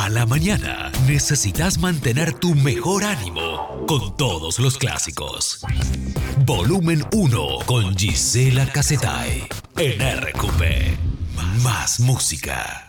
A la mañana necesitas mantener tu mejor ánimo con todos los clásicos. Volumen 1 con Gisela Casetay en RQP. Más música.